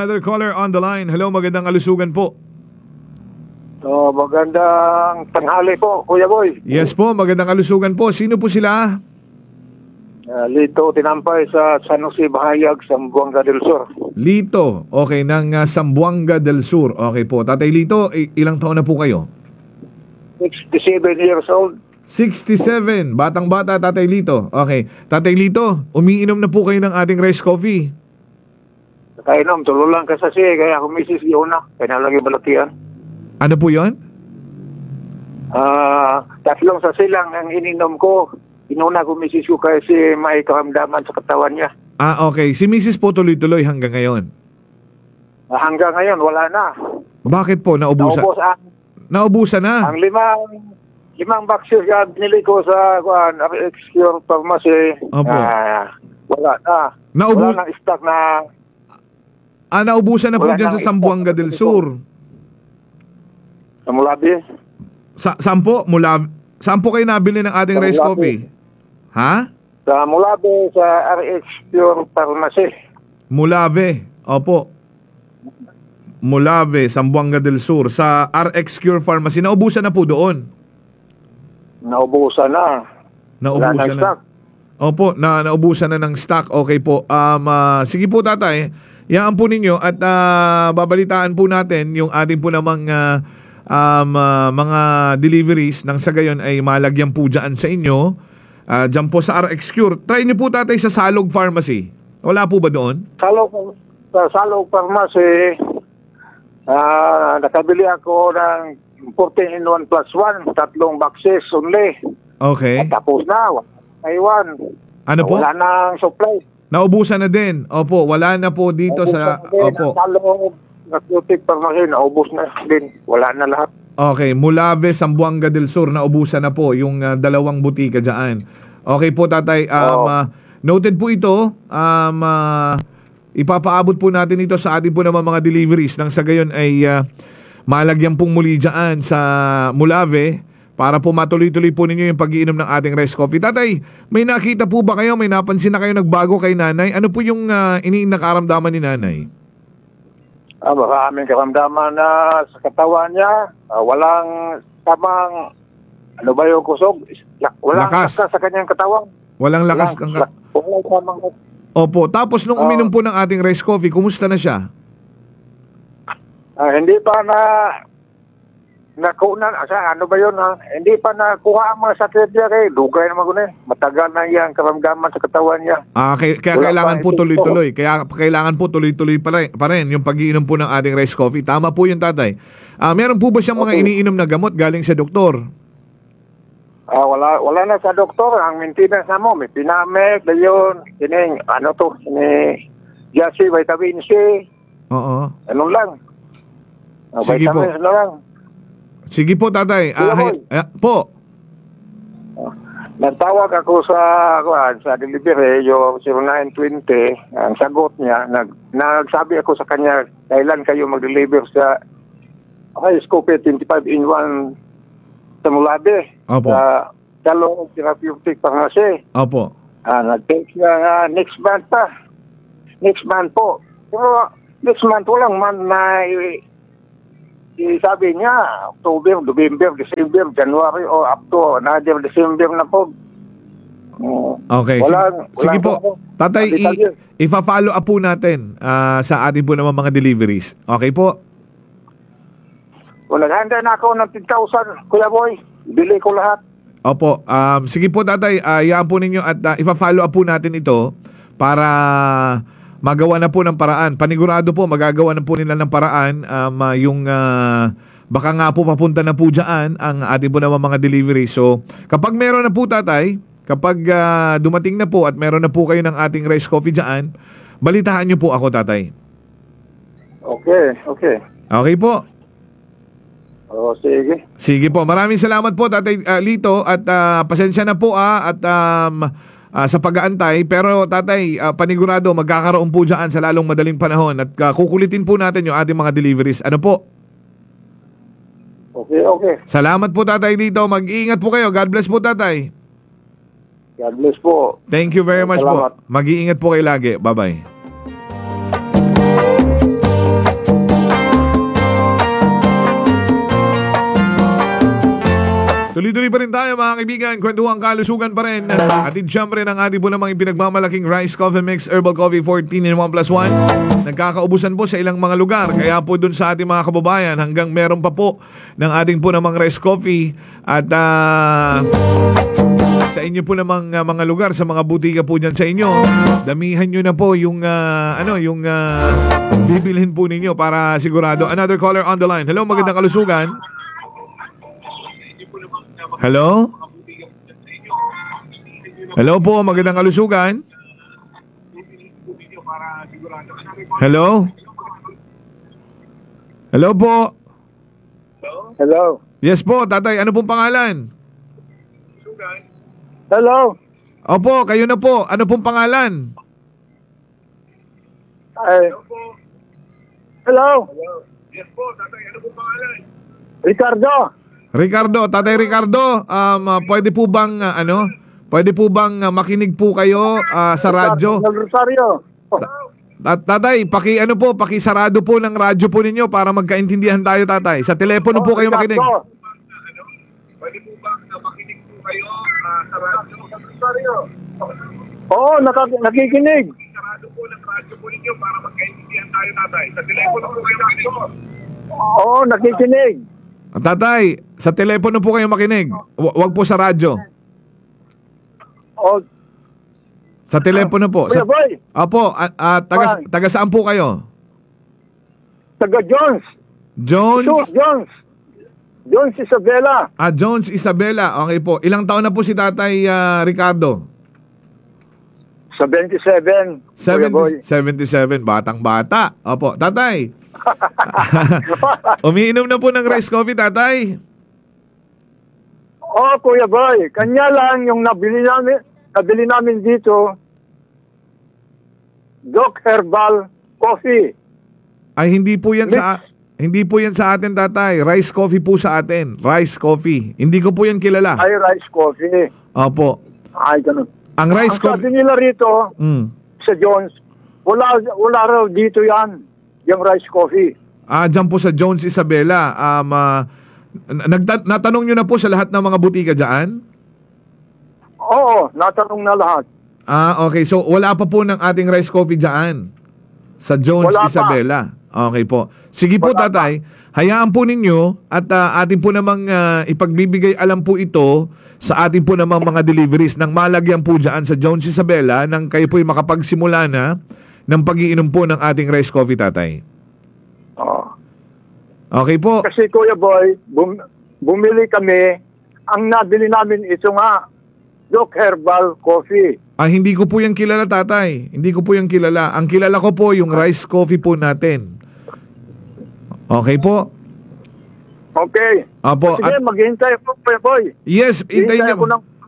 another caller on the line. Hello, magandang kalusugan po. Magandang tanghali po, Kuya Boy. Yes po, magandang kalusugan po. Sino po sila? Lito Tinampay sa San Jose Bahayag, Zamboanga del Sur. Lito, okay, ng Zamboanga del Sur. Okay po. Tatay Lito, ilang taon na po kayo? 67 years old. 67, batang-bata, Tatay Lito. Okay. Tatay Lito, umiinom na po kayo ng ating rice coffee. Kainom, tulo lang kasi kaya ako misis yun na. Kaya nalagi balakian. Ano po yon? Tatlong sasilang ang ininom ko. Inuna ko misis ko kasi may karamdaman sa katawan niya. Okay. Si Mrs. po tuloy-tuloy hanggang ngayon. Hanggang ngayon, wala na. Bakit po? Naubusan? Naubusan na? Ang limang boxes na binili ko sa RX Cure Pharmacy. Opo. Wala na. Wala nang stock na. Naubusan na po dyan sa Zamboanga del Sur. Sa Mulabi? Saan po? Saan po kayo nabili ng ating rice coffee? Ha? Sa Mulabi, sa RX Pure Pharmacy. Mulabe. Opo. Mulabe, Zamboanga del Sur. Sa RX Cure Pharmacy. Naubusan na po doon. Naubusan na. Naubusan na. Opo, naubusan na ng stock. Okay po. Sige po, tatay. Yaan po ninyo at babalitaan po natin yung ating po namang mga deliveries nang sa gayon ay malagyan po dyan sa inyo. Dyan po sa RX Cure. Try nyo po, tatay, sa Salog Pharmacy. Wala po ba doon? Sa Salog Pharmacy, nakabili ako ng 14-in-1 plus 1, tatlong boxes only. Okay. At tapos na, Taiwan. Ano po? Wala nang supply. Naubusan na din. Opo, wala na po dito sa... Opo. Salog Pharmacy, naubos na din. Wala na lahat. Okay, Mulabe, Zamboanga del Sur, naubusan na po yung dalawang butika dyan. Okay po, tatay. Noted po ito. Ipapaabot po natin ito sa ating po naman mga deliveries nang sa gayon ay malagyan pong muli dyan sa Mulabe para po matuloy-tuloy po ninyo yung pag-iinom ng ating rice coffee. Tatay, may nakita po ba kayo? May napansin na kayo nagbago kay nanay? Ano po yung nakaramdaman ni nanay? Maraming karamdaman na sa katawan niya. Walang tamang, ano ba yung kusog? Walang lakas sa kanyang katawan. Walang lakas. Walang tamang. Opo, tapos nung uminom po ng ating rice coffee, kumusta na siya? Hindi pa nakunan, ano ba yun ha? Hindi pa nakuha ang mga sakit niya kay dugay naman ko na. Matagal na yan karamdaman sa katawan niya. Kaya kailangan po tuloy-tuloy. Kaya kailangan po tuloy-tuloy pa rin yung pag-iinom po ng ating rice coffee. Tama po yun, tatay. Meron po ba siyang mga iniinom na gamot galing sa doktor? Wala na sa doktor. Ang maintenance na mo, may Pinamek, yun, Jassy, vitamin C. Oo. Ano lang. Sige po. Vitamins na lang. Sige po, tatay. Po. Nagtawag ako sa delivery, yung 0920. Ang sagot niya, nagsabi ako sa kanya, kailan kayo mag-deliver sa Scope 25-in-1 sa Mulabe. Opo. Sa Salog Therapeutic Pharmacy. Opo. Nag-take siya next month pa. Next month po. Pero next month walang man na sabi niya, October, November, December, January, o up to another December na po. Okay. Sige po. Tatay, ipa-follow up po natin sa ating po naman mga deliveries. Okay po? Naghanda na ako ng 10,000, Kuya Boy. Bili ko lahat. Opo. Sige po, tatay. Hayaan po ninyo at ipa-follow up po natin ito para magawa na po ng paraan. Panigurado po, magagawa na po nila ng paraan baka nga po papunta na po dyan ang ating po naman mga delivery. So, kapag meron na po, tatay, kapag dumating na po at meron na po kayo ng ating rice coffee dyan, balitaan nyo po ako, tatay. Okay. Okay po. Sige. Sige po. Maraming salamat po, Tatay Lito, at pasensya na po at sa pag-aantay. Pero, Tatay, panigurado, magkakaroon po dyan sa lalong madaling panahon at kukulitin po natin yung ating mga deliveries. Ano po? Okay. Salamat po, Tatay Lito. Mag-iingat po kayo. God bless po, Tatay. God bless po. Thank you very much. Salamat po. Mag-iingat po kayo lagi. Bye-bye. Tuloy-tuloy pa rin tayo mga kaibigan. Kwentuhan kalusugan pa rin. Atid siyempre ng ating po namang ipinagmamalaking Rice Coffee Mix Herbal Coffee 14 in 1 plus 1. Nagkakaubusan po sa ilang mga lugar. Kaya po dun sa ating mga kababayan hanggang meron pa po ng ating po namang Rice Coffee. At sa inyo po namang mga lugar, sa mga butika po dyan sa inyo, damihan nyo na po yung bibilhin po ninyo para sigurado. Another caller on the line. Hello, magandang kalusugan. Hello? Hello po, magandang kalusugan. Hello? Hello po. Hello. Yes po, tatay. Ano pong pangalan? Hello. Opo, kayo na po. Ano pong pangalan? Hello. Yes po, tatay. Ano pong pangalan? Ricardo, Tatay Ricardo, pwede po bang makinig po kayo sa radyo? Rosario. Tatay, pakisarado po ng radyo po ninyo para magkaintindihan tayo, tatay. Sa telepono po kayo makinig. Pwede po bang makinig po kayo sa radyo? Rosario. Oo, nakikinig. Sarado po ng radyo po ninyo para magkaintindihan tayo, tatay. Sa telepono po kayo makinig. Oo, nakikinig. Tatay, sa telepono po kayo makinig. Wag po sa radyo. Oh, sa telepono po. Kuya Boy. Opo, taga saan po kayo? Taga Jones. Jones? Jones. Jones Isabela. Jones Isabela. Okay po. Ilang taon na po si Tatay Ricardo? 77. Kuya Boy. 77. Batang-bata. Opo. Tatay. Umiinom na po ng rice coffee, tatay? Oh, Kuya Boy. Kanya lang yung nabili namin dito, Doc Herbal Coffee. Ay, hindi po yan sa atin, tatay. Rice coffee po sa atin. Rice coffee. Hindi ko po yan kilala. Ay, rice coffee. Opo. Ay, ganun. Ang rice coffee. Sabi nila rito, sa Jones, wala raw dito yan. Yung rice coffee. Dyan po sa Jones Isabela. Natanong nyo na po sa lahat ng mga butika dyan? Oo, natanong na lahat. Okay. So, wala pa po ng ating rice coffee dyan sa Jones Wala Isabela. Okay po. Sige po, tatay. Hayaan po ninyo at atin po namang ipagbibigay alam po ito sa atin po namang mga deliveries nang malagyan po dyan sa Jones Isabela nang kayo po'y makapagsimula na ng pag-iinom po ng ating rice coffee, tatay. Oo. Okay po. Kasi Kuya Boy, bumili kami, ang nabili namin ito nga, Doc Herbal Coffee. Hindi ko po yung kilala, tatay. Hindi ko po yung kilala. Ang kilala ko po yung rice coffee po natin. Okay po? Okay. Apo. Sige, maghihintay po, Kuya Boy. Yes, hintayin niyo.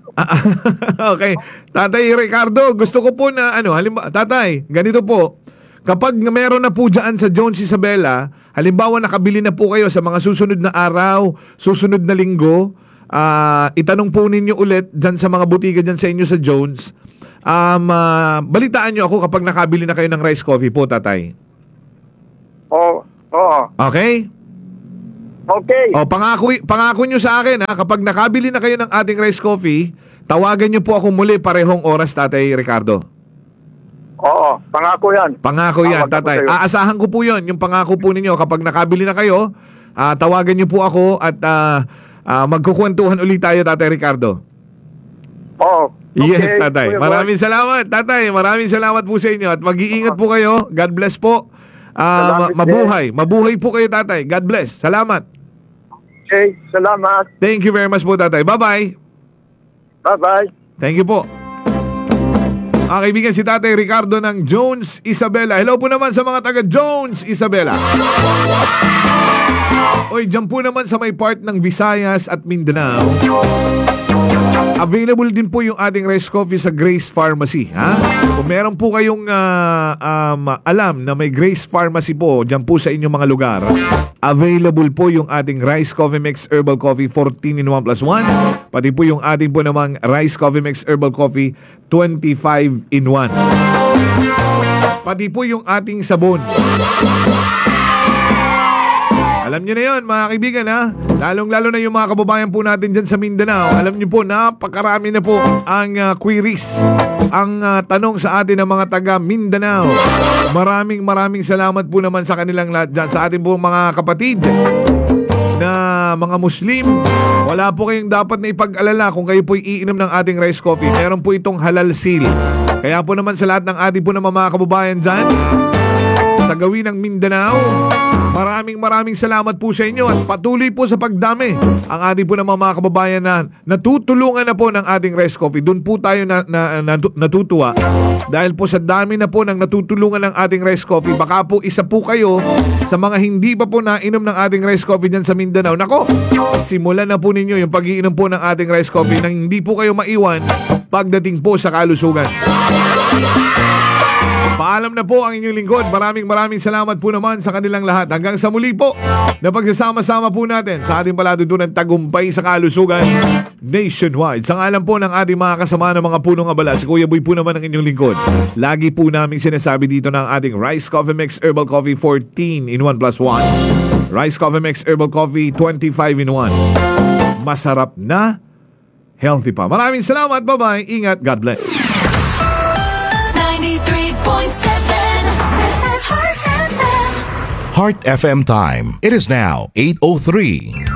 Okay. Tatay Ricardo, gusto ko po na tatay, ganito po. Kapag meron na po dyan sa Jones Isabela, halimbawa nakabili na po kayo sa mga susunod na araw, susunod na linggo, itanong po ninyo ulit dyan sa mga butika dyan sa inyo sa Jones. Balitaan nyo ako kapag nakabili na kayo ng rice coffee po, tatay. Oo. Okay? Okay. Pangako nyo sa akin, kapag nakabili na kayo ng ating rice coffee, tawagan nyo po ako muli parehong oras, tatay Ricardo. Oo, pangako yan. Pangako yan, tatay. Aasahan ko po yun, yung pangako po ninyo. Kapag nakabili na kayo, tawagan nyo po ako at magkukwentuhan ulit tayo, tatay Ricardo. Oo. Okay, yes, tatay. Maraming salamat, tatay. Maraming salamat po sa inyo at mag-iingat po kayo. God bless po. Mabuhay po kayo, tatay. God bless. Salamat. Okay, salamat. Thank you very much po, tatay. Bye-bye. Bye-bye. Thank you po. Kaibigan, si Tatay Ricardo ng Jones Isabela. Hello po naman sa mga taga Jones Isabela. Oy, dyan po naman sa may part ng Visayas at Mindanao. Available din po yung ating rice coffee sa Grace Pharmacy. Kung meron po kayong alam na may Grace Pharmacy po dyan po sa inyong mga lugar, available po yung ating Rice Coffee Mix Herbal Coffee 14 in 1 plus 1. Pati po yung ating po namang Rice Coffee Mix Herbal Coffee 25 in 1. Pati po yung ating sabon. Alam nyo na yun, mga kaibigan, Lalong-lalo na yung mga kababayan po natin dyan sa Mindanao. Alam niyo po, napakarami na po ang queries, ang tanong sa atin ng mga taga Mindanao. Maraming salamat po naman sa kanilang lahat dyan. Sa ating po mga kapatid na mga Muslim, wala po kayong dapat na ipag-alala kung kayo po iinom ng ating rice coffee. Meron po itong halal seal. Kaya po naman sa lahat ng ating po naman mga kababayan dyan, sa gawin ng Mindanao, maraming salamat po sa inyo at patuloy po sa pagdami ang ating po naman mga kababayan na natutulungan na po ng ating rice coffee. Doon po tayo natutuwa dahil po sa dami na po ng natutulungan ng ating rice coffee. Baka po isa po kayo sa mga hindi pa po nainom ng ating rice coffee dyan sa Mindanao. Nako, simulan na po ninyo yung pag-iinom po ng ating rice coffee nang hindi po kayo maiwan pagdating po sa kalusugan. Paalam na po ang inyong lingkod. Maraming salamat po naman sa kanilang lahat. Hanggang sa muli po na pagsasama-sama po natin sa ating palatuntunan tagumpay sa kalusugan nationwide. Sa ngalan po ng ating mga kasama ng mga punong abala, si Kuya Boy po naman ang inyong lingkod. Lagi po namin sinasabi dito ng ating Rice Coffee Mix Herbal Coffee 14 in 1 plus 1. Rice Coffee Mix Herbal Coffee 25 in 1. Masarap na, healthy pa. Maraming salamat. Bye-bye. Ingat. God bless. 93.7. This is Heart FM. Heart FM time. It is now 8:03.